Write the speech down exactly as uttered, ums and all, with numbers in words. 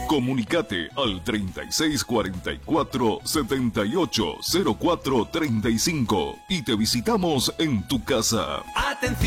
Comunicate al treinta y seis cuarenta y cuatro setenta y ocho cero cuatro treinta y cinco y te visitamos en tu casa. Atención.